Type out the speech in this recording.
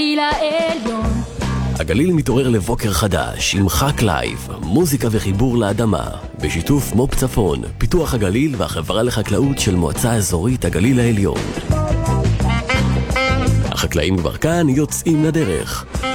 העליון. הגליל מתעורר לבוקר חדש עם חק לייב, מוזיקה וחיבור לאדמה, בשיתוף מו"פ צפון, פיתוח הגליל והחברה לחקלאות של מועצה אזורית הגליל העליון. החקלאים כבר כאן יוצאים לדרך.